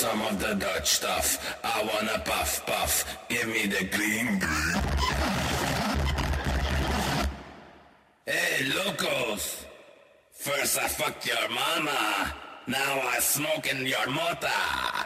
some of the Dutch stuff. I wanna puff puff. Give me the green green. Hey, locos. First I fucked your mama. Now I smoke in your mota.